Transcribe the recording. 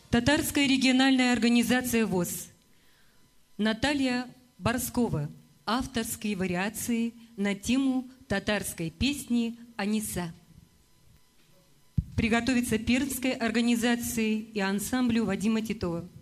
Татарская региональная организация ВОС. Наталья Борскова. Авторские вариации на тему татарской песни «Аниса». Приготовиться Пермской организации и ансамблю Вадима Титова.